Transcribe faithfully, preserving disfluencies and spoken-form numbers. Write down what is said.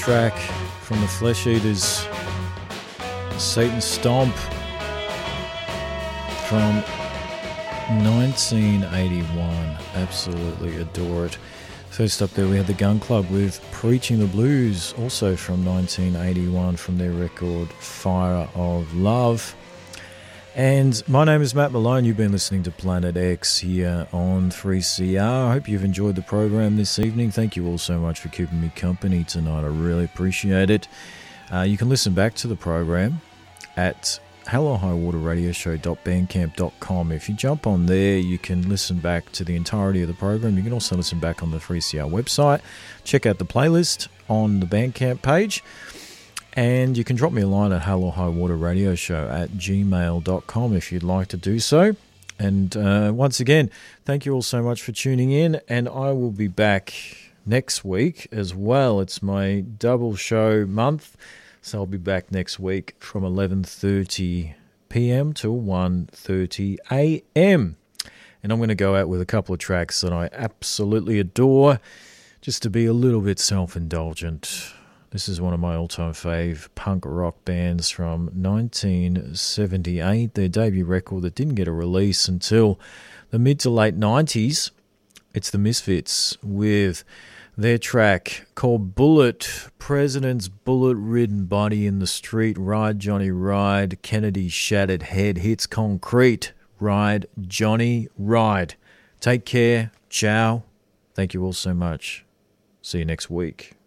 track from the Flesh Eaters, Satan Stomp, from nineteen eighty-one. Absolutely adore it. First up there we had the Gun Club with Preaching the Blues, also from nineteen eighty-one, from their record Fire of Love. And my name is Matt Malone. You've been listening to Planet X here on three C R. I hope you've enjoyed the program this evening. Thank you all so much for keeping me company tonight. I really appreciate it. Uh, you can listen back to the program at hell or high water radio show dot bandcamp dot com. If you jump on there, you can listen back to the entirety of the program. You can also listen back on the three C R website. Check out the playlist on the Bandcamp page. And you can drop me a line at hell or high water radio show at gmail dot com if you'd like to do so. And uh, once again, thank you all so much for tuning in. And I will be back next week as well. It's my double show month. So I'll be back next week from eleven thirty p.m. till one thirty a.m. And I'm going to go out with a couple of tracks that I absolutely adore, just to be a little bit self-indulgent. This is one of my all-time fave punk rock bands from nineteen seventy-eight, their debut record that didn't get a release until the mid to late nineties. It's the Misfits with their track called Bullet. President's bullet-ridden body in the street. Ride, Johnny, ride. Kennedy's shattered head hits concrete. Ride, Johnny, ride. Take care. Ciao. Thank you all so much. See you next week.